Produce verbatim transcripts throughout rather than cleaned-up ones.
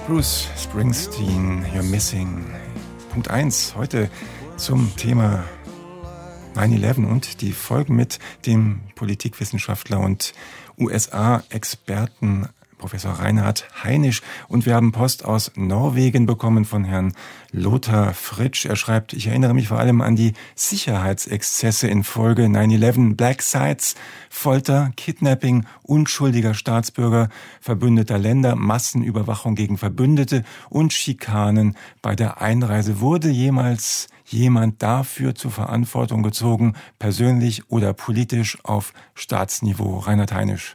Bruce Springsteen, You're Missing. Punkt eins, heute zum Thema neun elf und die Folgen mit dem Politikwissenschaftler und U S A-Experten Professor Reinhard Heinisch. Und wir haben Post aus Norwegen bekommen von Herrn Lothar Fritsch. Er schreibt, ich erinnere mich vor allem an die Sicherheitsexzesse in Folge neun elf, Black Sites, Folter, Kidnapping unschuldiger Staatsbürger verbündeter Länder, Massenüberwachung gegen Verbündete und Schikanen bei der Einreise. Wurde jemals jemand dafür zur Verantwortung gezogen, persönlich oder politisch auf Staatsniveau? Reinhard Heinisch.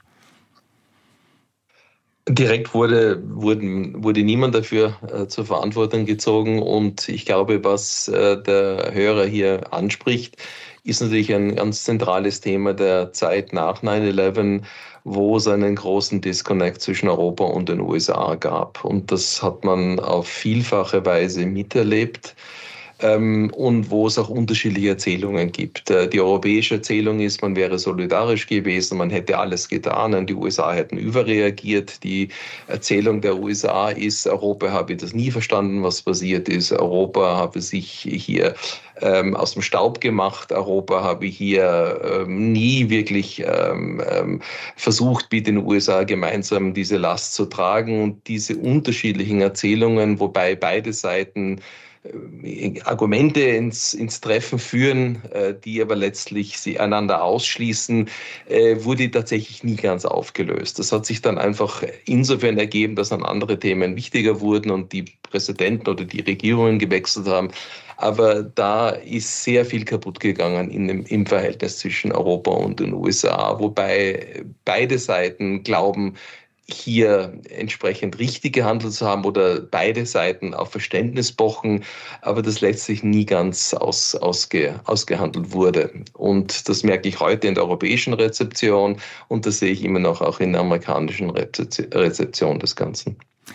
Direkt wurde, wurden, wurde niemand dafür äh, zur Verantwortung gezogen und ich glaube, was äh, der Hörer hier anspricht, ist natürlich ein ganz zentrales Thema der Zeit nach neun elf, wo es einen großen Disconnect zwischen Europa und den U S A gab. Und das hat man auf vielfache Weise miterlebt. Ähm, und wo es auch unterschiedliche Erzählungen gibt. Äh, die europäische Erzählung ist, man wäre solidarisch gewesen, man hätte alles getan und die U S A hätten überreagiert. Die Erzählung der U S A ist, Europa habe das nie verstanden, was passiert ist. Europa habe sich hier ähm, aus dem Staub gemacht. Europa habe hier ähm, nie wirklich ähm, ähm, versucht, mit den U S A gemeinsam diese Last zu tragen. Und diese unterschiedlichen Erzählungen, wobei beide Seiten Argumente ins, ins Treffen führen, äh, die aber letztlich sie einander ausschließen, äh, wurde tatsächlich nie ganz aufgelöst. Das hat sich dann einfach insofern ergeben, dass dann andere Themen wichtiger wurden und die Präsidenten oder die Regierungen gewechselt haben. Aber da ist sehr viel kaputt gegangen in dem, im Verhältnis zwischen Europa und den U S A, wobei beide Seiten glauben, hier entsprechend richtig gehandelt zu haben oder beide Seiten auf Verständnis pochen, aber das letztlich nie ganz aus, ausge, ausgehandelt wurde. Und das merke ich heute in der europäischen Rezeption und das sehe ich immer noch auch in der amerikanischen Rezeption des Ganzen.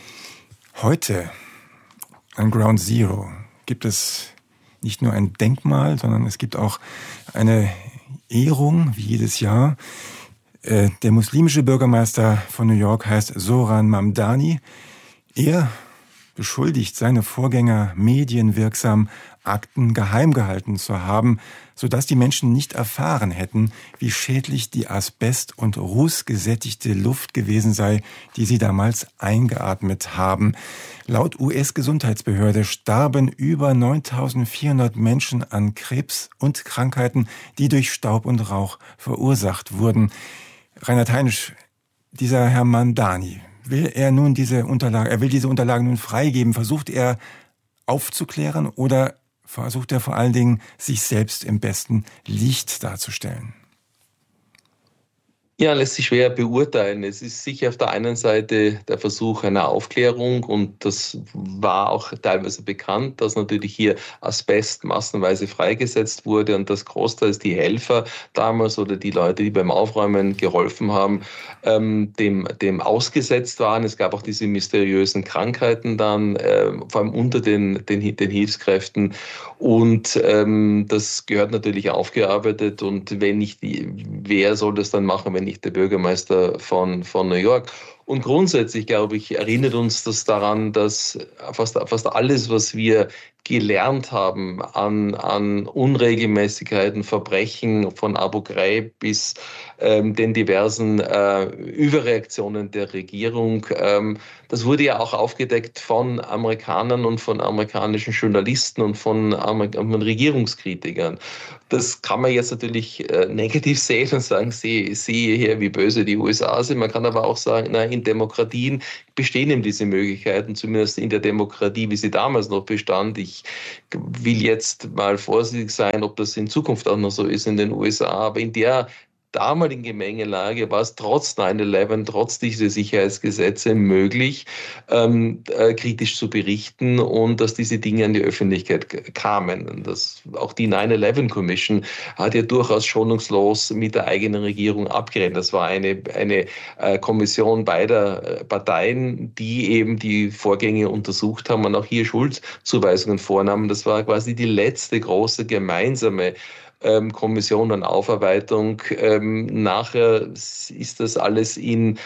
Heute an Ground Zero gibt es nicht nur ein Denkmal, sondern es gibt auch eine Ehrung, wie jedes Jahr. Der muslimische Bürgermeister von New York heißt Zohran Mamdani. Er beschuldigt seine Vorgänger, medienwirksam Akten geheim gehalten zu haben, sodass die Menschen nicht erfahren hätten, wie schädlich die Asbest- und rußgesättigte Luft gewesen sei, die sie damals eingeatmet haben. Laut U S-Gesundheitsbehörde starben über neuntausendvierhundert Menschen an Krebs und Krankheiten, die durch Staub und Rauch verursacht wurden. Reinhard Heinisch, dieser Herr Mamdani, will er nun diese Unterlagen, er will diese Unterlagen nun freigeben? Versucht er aufzuklären oder versucht er vor allen Dingen, sich selbst im besten Licht darzustellen? Ja, lässt sich schwer beurteilen. Es ist sicher auf der einen Seite der Versuch einer Aufklärung und das war auch teilweise bekannt, dass natürlich hier Asbest massenweise freigesetzt wurde und das großteils die Helfer damals oder die Leute, die beim Aufräumen geholfen haben, ähm, dem, dem ausgesetzt waren. Es gab auch diese mysteriösen Krankheiten dann, äh, vor allem unter den, den, den Hilfskräften und ähm, das gehört natürlich aufgearbeitet und wenn nicht, wer soll das dann machen, wenn nicht der Bürgermeister von, von New York. Und grundsätzlich, glaube ich, erinnert uns das daran, dass fast, fast alles, was wir gelernt haben an, an Unregelmäßigkeiten, Verbrechen von Abu Ghraib bis ähm, den diversen äh, Überreaktionen der Regierung, ähm, das wurde ja auch aufgedeckt von Amerikanern und von amerikanischen Journalisten und von, Amer- von Regierungskritikern. Das kann man jetzt natürlich äh, negativ sehen und sagen, sehe, sehe hier, wie böse die U S A sind. Man kann aber auch sagen, na, in Demokratien bestehen eben diese Möglichkeiten, zumindest in der Demokratie, wie sie damals noch bestand. Ich will jetzt mal vorsichtig sein, ob das in Zukunft auch noch so ist in den U S A, aber in der damaligen Gemengelage war es trotz neun elf, trotz dieser Sicherheitsgesetze möglich, ähm, äh, kritisch zu berichten und dass diese Dinge an die Öffentlichkeit k- kamen. Und das, auch die neun elf Commission hat ja durchaus schonungslos mit der eigenen Regierung abgerechnet. Das war eine, eine äh, Kommission beider äh, Parteien, die eben die Vorgänge untersucht haben und auch hier Schuldzuweisungen vornahmen. Das war quasi die letzte große gemeinsame ähm, Kommission an Aufarbeitung. Ähm, nachher ist das alles in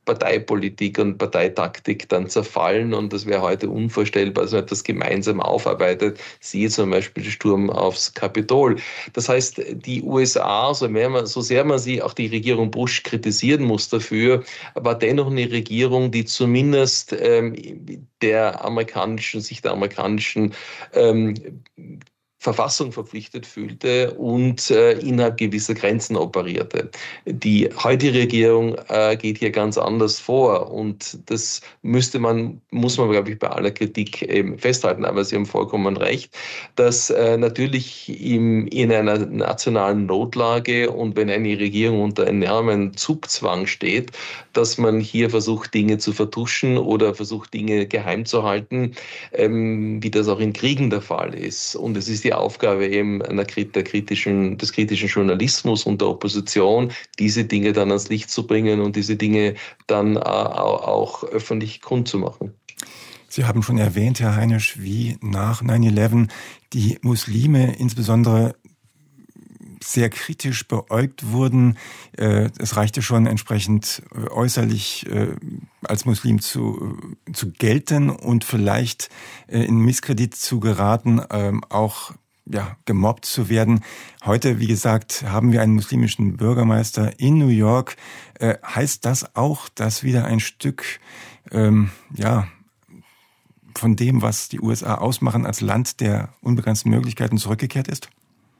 Parteipolitik und Parteitaktik dann zerfallen und das wäre heute unvorstellbar, dass man das gemeinsam aufarbeitet, siehe zum Beispiel der Sturm aufs Kapitol. Das heißt, die U S A, so, mehr man, so sehr man sie, auch die Regierung Bush kritisieren muss dafür, war dennoch eine Regierung, die zumindest ähm, der amerikanischen, sich der amerikanischen ähm, Verfassung verpflichtet fühlte und äh, innerhalb gewisser Grenzen operierte. Die heutige Regierung äh, geht hier ganz anders vor und das müsste man, muss man, glaube ich, bei aller Kritik eben festhalten. Aber Sie haben vollkommen recht, dass äh, natürlich im, in einer nationalen Notlage und wenn eine Regierung unter enormen Zugzwang steht, dass man hier versucht, Dinge zu vertuschen oder versucht, Dinge geheim zu halten, ähm, wie das auch in Kriegen der Fall ist. Und es ist die Aufgabe eben einer, der kritischen, des kritischen Journalismus und der Opposition, diese Dinge dann ans Licht zu bringen und diese Dinge dann äh, auch öffentlich kundzumachen. Sie haben schon erwähnt, Herr Heinisch, wie nach neun elf die Muslime insbesondere sehr kritisch beäugt wurden. Es reichte schon entsprechend äußerlich als Muslim zu, zu gelten und vielleicht in Misskredit zu geraten, auch ja, gemobbt zu werden. Heute, wie gesagt, haben wir einen muslimischen Bürgermeister in New York. Heißt das auch, dass wieder ein Stück ähm, ja, von dem, was die U S A ausmachen, als Land der unbegrenzten Möglichkeiten zurückgekehrt ist?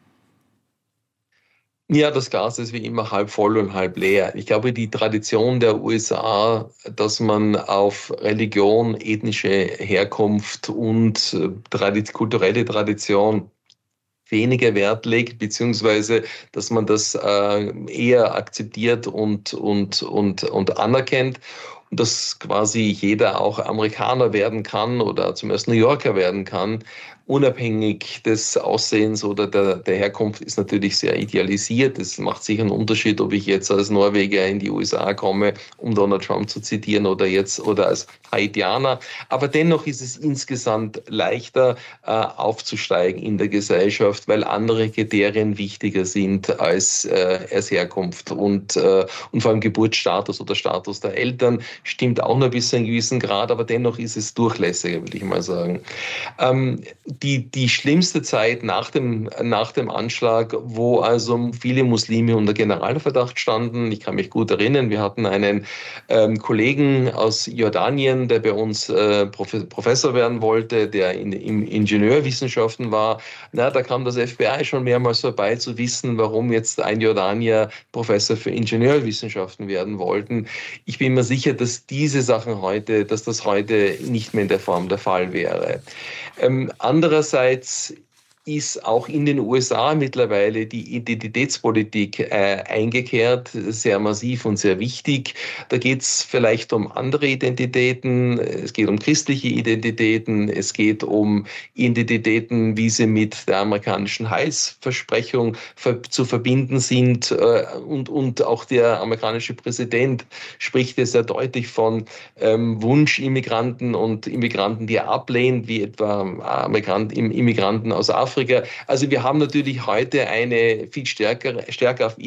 Ja, das Glas ist wie immer halb voll und halb leer. Ich glaube, die Tradition der U S A, dass man auf Religion, ethnische Herkunft und tradi- kulturelle Tradition weniger Wert legt, beziehungsweise dass man das äh, eher akzeptiert und, und, und, und anerkennt. Und dass quasi jeder auch Amerikaner werden kann oder zumindest New Yorker werden kann, unabhängig des Aussehens oder der, der Herkunft, ist natürlich sehr idealisiert. Es macht sicher einen Unterschied, ob ich jetzt als Norweger in die U S A komme, um Donald Trump zu zitieren, oder jetzt oder als Haitianer. Aber dennoch ist es insgesamt leichter äh, aufzusteigen in der Gesellschaft, weil andere Kriterien wichtiger sind als, äh, als Herkunft und, äh, und vor allem Geburtsstatus oder Status der Eltern stimmt auch nur bis zu einem gewissen Grad, aber dennoch ist es durchlässiger, würde ich mal sagen. Ähm, die, die schlimmste Zeit nach dem, nach dem Anschlag, wo also viele Muslime unter Generalverdacht standen, ich kann mich gut erinnern, wir hatten einen ähm, Kollegen aus Jordanien, der bei uns äh, Prof- Professor werden wollte, der in, in Ingenieurwissenschaften war. Na, da kam das F B I schon mehrmals vorbei, zu wissen, warum jetzt ein Jordanier Professor für Ingenieurwissenschaften werden wollten. Ich bin mir sicher, dass diese Sachen heute, dass das heute nicht mehr in der Form der Fall wäre. Ähm, andererseits ist auch in den U S A mittlerweile die Identitätspolitik äh, eingekehrt, sehr massiv und sehr wichtig. Da geht es vielleicht um andere Identitäten, es geht um christliche Identitäten, es geht um Identitäten, wie sie mit der amerikanischen Heilsversprechung ver- zu verbinden sind. Äh, und, und auch der amerikanische Präsident spricht ja sehr deutlich von ähm, Wunschimmigranten und Immigranten, die er ablehnt, wie etwa Amerikan- Immigranten aus Afrika. Also wir haben natürlich heute eine viel stärker, stärker auf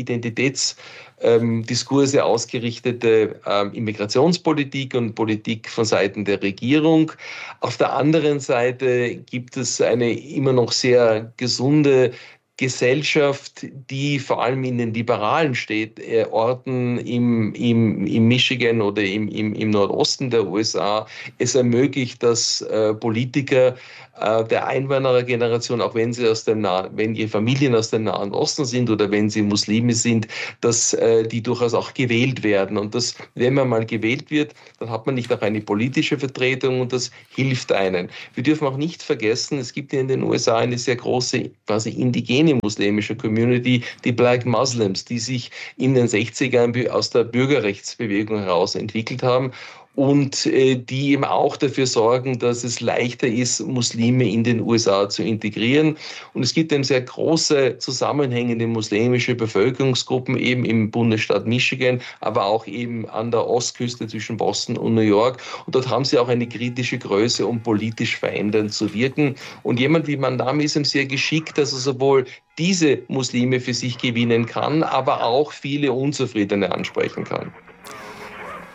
Identitätsdiskurse ähm, ausgerichtete ähm, Immigrationspolitik und Politik von Seiten der Regierung. Auf der anderen Seite gibt es eine immer noch sehr gesunde Gesellschaft, die vor allem in den liberalen Städt, äh, Orten im, im, im Michigan oder im, im, im Nordosten der U S A es ermöglicht, dass äh, Politiker äh, der Einwanderergeneration, auch wenn sie aus dem Nah- wenn ihre Familien aus dem Nahen Osten sind oder wenn sie Muslime sind, dass äh, die durchaus auch gewählt werden. Und das, wenn man mal gewählt wird, dann hat man nicht auch eine politische Vertretung und das hilft einen. Wir dürfen auch nicht vergessen, es gibt in den U S A eine sehr große, quasi indigene muslimische Community, die Black Muslims, die sich in den sechzigern aus der Bürgerrechtsbewegung heraus entwickelt haben und äh, die eben auch dafür sorgen, dass es leichter ist, Muslime in den U S A zu integrieren. Und es gibt eben sehr große zusammenhängende muslimische Bevölkerungsgruppen eben im Bundesstaat Michigan, aber auch eben an der Ostküste zwischen Boston und New York. Und dort haben sie auch eine kritische Größe, um politisch verändernd zu wirken. Und jemand wie Mandami ist ihm sehr geschickt, dass er sowohl diese Muslime für sich gewinnen kann, aber auch viele Unzufriedene ansprechen kann.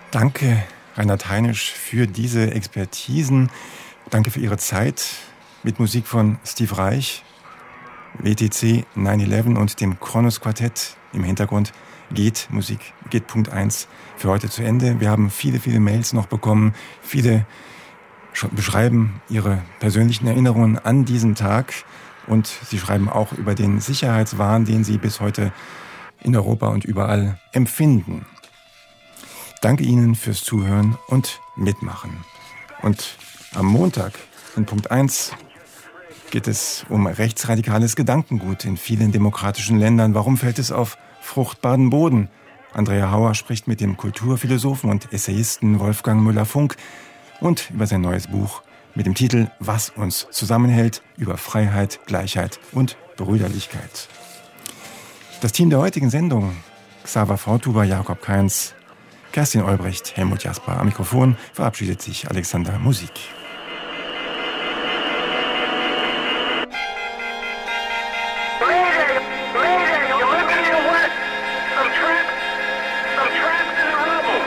Danke, Reinhard Heinisch, für diese Expertisen. Danke für Ihre Zeit mit Musik von Steve Reich, W T C neun elf und dem Kronos Quartett. Im Hintergrund geht Musik, geht Punkt eins für heute zu Ende. Wir haben viele, viele Mails noch bekommen. Viele beschreiben ihre persönlichen Erinnerungen an diesen Tag. Und sie schreiben auch über den Sicherheitswahn, den sie bis heute in Europa und überall empfinden. Danke Ihnen fürs Zuhören und Mitmachen. Und am Montag in Punkt eins geht es um rechtsradikales Gedankengut in vielen demokratischen Ländern. Warum fällt es auf fruchtbaren Boden? Andrea Hauer spricht mit dem Kulturphilosophen und Essayisten Wolfgang Müller-Funk und über sein neues Buch mit dem Titel Was uns zusammenhält, über Freiheit, Gleichheit und Brüderlichkeit. Das Team der heutigen Sendung: Xaver Fortuber, Jakob Kainz, Kerstin Olbrecht, Helmut Jasper. Am Mikrofon verabschiedet sich Alexander Musik.